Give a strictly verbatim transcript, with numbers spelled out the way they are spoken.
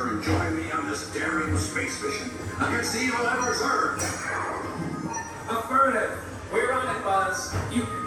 for joining me on this daring space mission against the evil Edward Zurg. Affirmative. We're on it, Buzz. You